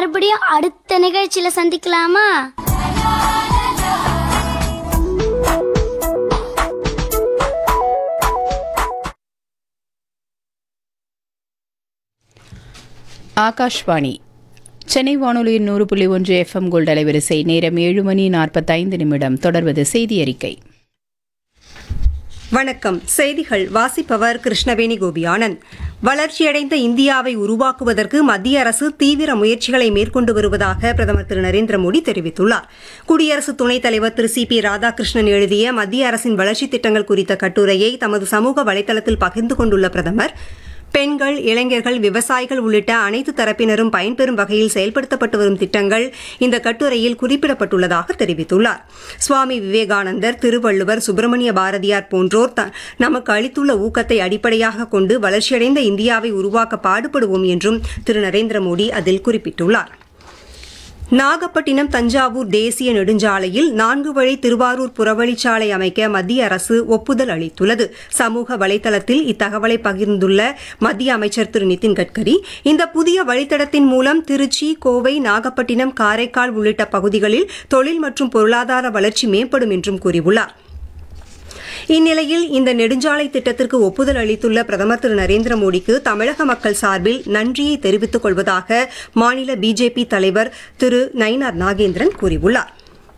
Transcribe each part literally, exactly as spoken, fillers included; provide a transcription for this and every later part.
மறுபடியும் அடுத்த நிகழ்ச்சியில சந்திக்கலாமா? ஆகாஷ்வாணி சென்னை வானொலியின் நூறு புள்ளி ஒன்று எஃப்எம் கோல்டு அலைவரிசை. நேரம் ஏழு மணி நாற்பத்தைந்து நிமிடம். தொடர்வது செய்தி அறிக்கை. வணக்கம். செய்திகள் வாசிப்பவர் கிருஷ்ணவேணி கோபியானந்த். வளர்ச்சியடைந்த இந்தியாவை உருவாக்குவதற்கு மத்திய அரசு தீவிர முயற்சிகளை மேற்கொண்டு வருவதாக பிரதமர் திரு நரேந்திர மோடி தெரிவித்துள்ளார். குடியரசு துணைத் தலைவர் திரு சி பி ராதாகிருஷ்ணன் எழுதிய மத்திய அரசின் வளர்ச்சித் திட்டங்கள் குறித்த கட்டுரையை தமது சமூக வலைதளத்தில் பகிர்ந்து கொண்டுள்ள பிரதமர், பெண்கள், இளைஞர்கள், விவசாயிகள் உள்ளிட்ட அனைத்து தரப்பினரும் பயன்பெறும் வகையில் செயல்படுத்தப்பட்டு வரும் திட்டங்கள் இந்த கட்டுரையில் குறிப்பிடப்பட்டுள்ளதாக தெரிவித்துள்ளார். சுவாமி விவேகானந்தர், திருவள்ளுவர், சுப்பிரமணிய பாரதியார் போன்றோர் நமக்கு அளித்துள்ள ஊக்கத்தை அடிப்படையாக கொண்டு வளர்ச்சியடைந்த இந்தியாவை உருவாக்க பாடுபடுவோம் என்றும் திரு நரேந்திர மோடி அதில் குறிப்பிட்டுள்ளார். நாகப்பட்டினம் தஞ்சாவூர் தேசிய நெடுஞ்சாலையில் நான்கு வழி திருவாரூர் புறவழிச்சாலை அமைக்க மத்திய அரசு ஒப்புதல் அளித்துள்ளது. சமூக வலைதளத்தில் இத்தகவலை பகிர்ந்துள்ள மத்திய அமைச்சர் திரு நிதின் கட்கரி, இந்த புதிய வழித்தடத்தின் மூலம் திருச்சி, கோவை, நாகப்பட்டினம், காரைக்கால் உள்ளிட்ட பகுதிகளில் தொழில் மற்றும் பொருளாதார வளர்ச்சி மேம்படும் என்றும் கூறியுள்ளார். இந்நிலையில் இந்த நெடுஞ்சாலை திட்டத்திற்கு ஒப்புதல் அளித்துள்ள பிரதமர் திரு நரேந்திர மோடிக்கு தமிழக மக்கள் சார்பில் நன்றியை தெரிவித்துக் கொள்வதாக மாநில பிஜேபி தலைவர் திரு நயினார் நாகேந்திரன் கூறியுள்ளார்.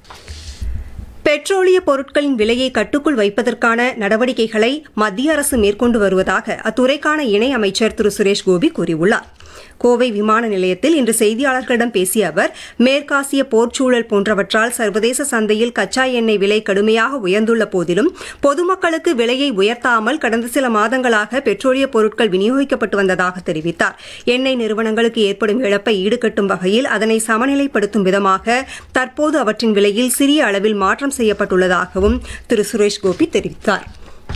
பெட்ரோலிய பொருட்களின் விலையை கட்டுக்குள் வைப்பதற்கான நடவடிக்கைகளை மத்திய அரசு மேற்கொண்டு வருவதாக அத்துறைக்கான இணை அமைச்சர் திரு சுரேஷ் கோபி கூறியுள்ளார். கோவை விமான நிலையத்தில் இன்று செய்தியாளர்களிடம் பேசிய அவர், மேற்காசிய போர்ச்சூழல் போன்றவற்றால் சர்வதேச சந்தையில் கச்சா எண்ணெய் விலை கடுமையாக உயர்ந்துள்ள போதிலும் பொதுமக்களுக்கு விலையை உயர்த்தாமல் கடந்த சில மாதங்களாக பெட்ரோலிய பொருட்கள் விநியோகிக்கப்பட்டு வந்ததாக தெரிவித்தார். எண்ணெய் நிறுவனங்களுக்கு ஏற்படும் இழப்பை ஈடுகட்டும் வகையில் அதனை சமநிலைப்படுத்தும் விதமாக தற்போது அவற்றின் விலையில் சிறிய அளவில் மாற்றம் செய்யப்பட்டுள்ளதாகவும் திரு சுரேஷ் கோபி தெரிவித்தார்.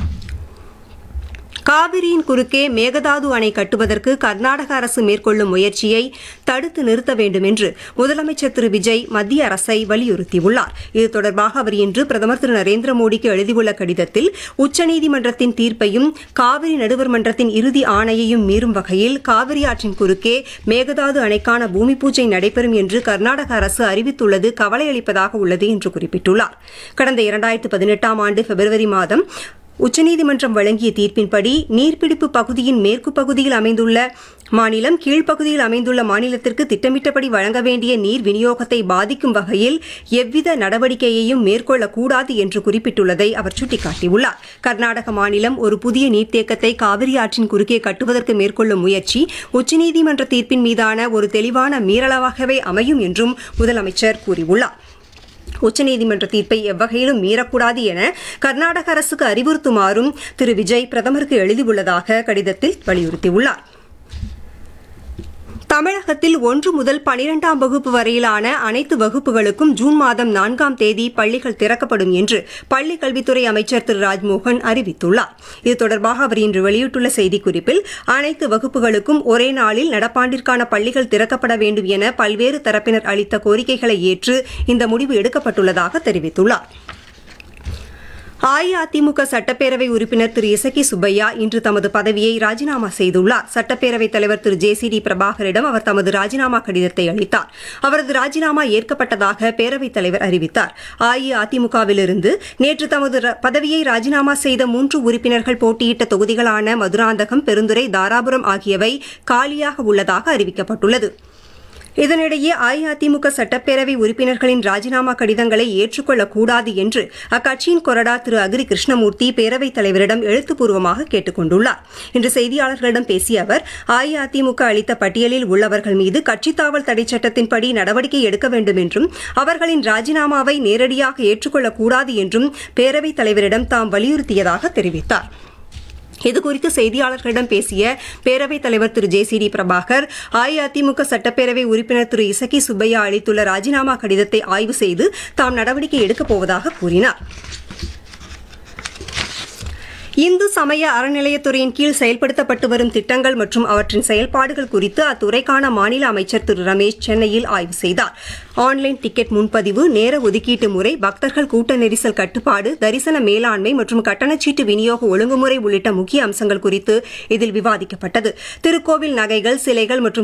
காவிரியின் குறுக்கே மேகதாது அணை கட்டுவதற்கு கர்நாடக அரசு மேற்கொள்ளும் முயற்சியை தடுத்து நிறுத்த வேண்டும் என்று முதலமைச்சர் திரு விஜய் மத்திய அரசை வலியுறுத்தியுள்ளார். இது தொடர்பாக அவர் இன்று பிரதமர் திரு நரேந்திர மோடிக்கு எழுதியுள்ள கடிதத்தில், உச்சநீதிமன்றத்தின் தீர்ப்பையும் காவிரி நடுவர் மன்றத்தின் இறுதி ஆணையையும் மீறும் வகையில் காவிரி ஆற்றின் குறுக்கே மேகதாது அணைக்கான பூமி பூஜை நடைபெறும் என்று கர்நாடக அரசு அறிவித்துள்ளது கவலையளிப்பதாக உள்ளது என்று குறிப்பிட்டுள்ளார். கடந்த இரண்டாயிரத்து பதினெட்டாம் ஆண்டு பிப்ரவரி மாதம் உச்சநீதிமன்றம் வழங்கிய தீர்ப்பின்படி நீர்பிடிப்பு பகுதியின் மேற்கு பகுதியில் அமைந்துள்ள மாநிலம் கீழ்ப்பகுதியில் அமைந்துள்ள மாநிலத்திற்கு திட்டமிட்டபடி வழங்க வேண்டிய நீர் விநியோகத்தை பாதிக்கும் வகையில் எவ்வித நடவடிக்கையையும் மேற்கொள்ளக்கூடாது என்று குறிப்பிட்டுள்ளதை அவர் சுட்டிக்காட்டியுள்ளார். கர்நாடக மாநிலம் ஒரு புதிய நீர்த்தேக்கத்தை காவிரி ஆற்றின் குறுக்கே கட்டுவதற்கு மேற்கொள்ளும் முயற்சி உச்சநீதிமன்ற தீர்ப்பின் மீதான ஒரு தெளிவான மீறலாகவே அமையும் என்றும் முதலமைச்சர் கூறியுள்ளார். உச்சநீதிமன்ற தீர்ப்பை எவ்வகையிலும் மீறக்கூடாது என கர்நாடக அரசுக்கு அறிவுறுத்துமாறும் திரு விஜய் பிரதமருக்கு எழுதியுள்ளதாக கடிதத்தில் வலியுறுத்தியுள்ளார். தமிழகத்தில் ஒன்று முதல் பனிரெண்டாம் வகுப்பு வரையிலான அனைத்து வகுப்புகளுக்கும் ஜூன் மாதம் நான்காம் தேதி பள்ளிகள் திறக்கப்படும் என்று பள்ளிக் கல்வித்துறை அமைச்சர் திரு ராஜ்மோகன் அறிவித்துள்ளார். இது தொடர்பாக அவர் இன்று வெளியிட்டுள்ள செய்திக்குறிப்பில், அனைத்து வகுப்புகளுக்கும் ஒரே நாளில் நடப்பாண்டிற்கான பள்ளிகள் திறக்கப்பட வேண்டும் என பல்வேறு தரப்பினர் அளித்த கோரிக்கைகளை ஏற்று இந்த முடிவு எடுக்கப்பட்டுள்ளதாக தெரிவித்துள்ளார். அஇஅதிமுக சட்டப்பேரவை உறுப்பினர் திரு இசக்கி சுப்பையா இன்று தமது பதவியை ராஜினாமா செய்துள்ளார். சட்டப்பேரவைத் தலைவர் திரு ஜே சி டி பிரபாகரிடம் அவர் தமது ராஜினாமா கடிதத்தை அளித்தார். அவரது ராஜினாமா ஏற்கப்பட்டதாக பேரவைத் தலைவர் அறிவித்தார். அஇஅதிமுகவிலிருந்து நேற்று தமது பதவியை ராஜினாமா செய்த மூன்று உறுப்பினர்கள் போட்டியிட்ட தொகுதிகளான மதுராந்தகம், பெருந்துறை, தாராபுரம் ஆகியவை காலியாக உள்ளதாக அறிவிக்கப்பட்டுள்ளது. இதனிடையே அஇஅதிமுக சட்டப்பேரவை உறுப்பினர்களின் ராஜினாமா கடிதங்களை ஏற்றுக்கொள்ளக்கூடாது என்று அக்கட்சியின் கொறடா திரு அக்ரி கிருஷ்ணமூர்த்தி பேரவைத் தலைவரிடம் எழுத்துப்பூர்வமாக கேட்டுக் கொண்டுள்ளார். இன்று செய்தியாளர்களிடம் பேசிய அவர், அஇஅதிமுக அளித்த பட்டியலில் உள்ளவர்கள் மீது கட்சித்தாவல் தடை சட்டத்தின்படி நடவடிக்கை எடுக்க வேண்டும் என்றும் அவர்களின் ராஜினாமாவை நேரடியாக ஏற்றுக்கொள்ளக்கூடாது என்றும் பேரவைத் தலைவரிடம் தாம் வலியுறுத்தியதாக தெரிவித்தார். இதுகுறித்து செய்தியாளர்களிடம் பேசிய பேரவைத் தலைவர் திரு J C D Prabhakar, AIADMK சட்டப்பேரவை உறுப்பினர் திரு இசக்கி சுப்பையா அளித்துள்ள ராஜினாமா கடிதத்தை ஆய்வு செய்து தாம் நடவடிக்கை எடுக்கப் போவதாக கூறினார். இந்து சமய அறநிலையத்துறையின் கீழ் செயல்படுத்தப்பட்டு வரும் திட்டங்கள் மற்றும் அவற்றின் செயல்பாடுகள் குறித்து அத்துறைக்கான மாநில அமைச்சர் திரு ரமேஷ் சென்னையில் ஆய்வு செய்தார். ஆன்லைன் டிக்கெட் முன்பதிவு, நேர ஒதுக்கீட்டு முறை, பக்தர்கள் கூட்ட நெரிசல் கட்டுப்பாடு, தரிசன மேலாண்மை மற்றும் கட்டணச்சீட்டு விநியோக ஒழுங்குமுறை உள்ளிட்ட முக்கிய அம்சங்கள் குறித்து இதில் விவாதிக்கப்பட்டது. திருக்கோவில் நகைகள், சிலைகள் மற்றும்